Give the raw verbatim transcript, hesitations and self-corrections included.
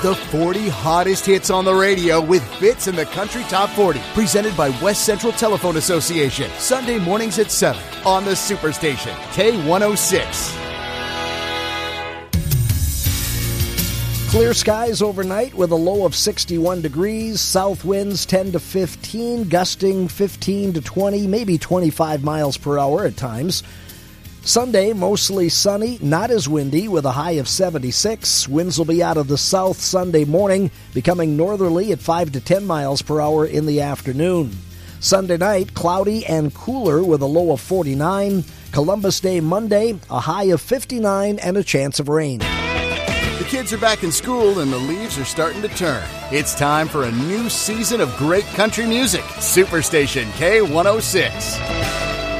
The forty hottest hits on the radio with Fitz and the Country Top forty. Presented by West Central Telephone Association. Sunday mornings at seven on the Superstation. K one oh six. Clear skies overnight with a low of sixty-one degrees. South winds ten to fifteen, gusting fifteen to twenty, maybe twenty-five miles per hour at times. Sunday, mostly sunny, not as windy, with a high of seventy-six. Winds will be out of the south Sunday morning, becoming northerly at five to ten miles per hour in the afternoon. Sunday night, cloudy and cooler with a low of forty-nine. Columbus Day Monday, a high of fifty-nine and a chance of rain. The kids are back in school and the leaves are starting to turn. It's time for a new season of great country music. Superstation K one oh six.